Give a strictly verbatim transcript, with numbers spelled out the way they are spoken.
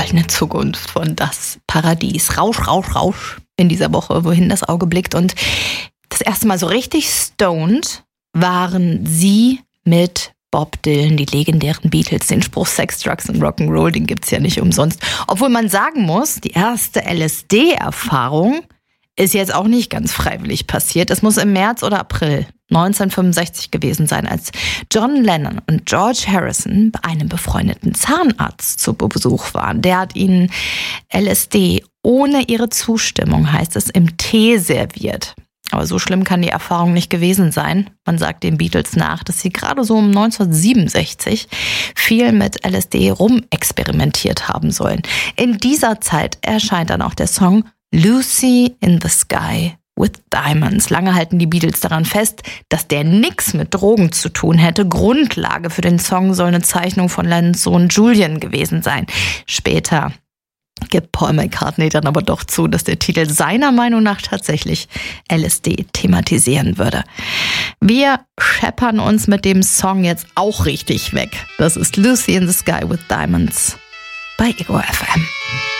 goldene Zukunft von Das Paradies. Rausch, Rausch, Rausch in dieser Woche, wohin das Auge blickt. Und das erste Mal so richtig stoned waren sie mit Bob Dylan, die legendären Beatles. Den Spruch Sex, Drugs und Rock'n'Roll, den gibt's ja nicht umsonst. Obwohl man sagen muss, die erste L S D-Erfahrung ist jetzt auch nicht ganz freiwillig passiert. Es muss im März oder April neunzehnhundertfünfundsechzig gewesen sein, als John Lennon und George Harrison bei einem befreundeten Zahnarzt zu Besuch waren. Der hat ihnen L S D ohne ihre Zustimmung, heißt es, im Tee serviert. Aber so schlimm kann die Erfahrung nicht gewesen sein. Man sagt den Beatles nach, dass sie gerade so um neunzehnhundertsiebenundsechzig viel mit L S D rumexperimentiert haben sollen. In dieser Zeit erscheint dann auch der Song Lucy in the Sky with Diamonds. Lange halten die Beatles daran fest, dass der nichts mit Drogen zu tun hätte. Grundlage für den Song soll eine Zeichnung von Lennons Sohn Julian gewesen sein. Später gibt Paul McCartney dann aber doch zu, dass der Titel seiner Meinung nach tatsächlich L S D thematisieren würde. Wir scheppern uns mit dem Song jetzt auch richtig weg. Das ist Lucy in the Sky with Diamonds bei Ego F M.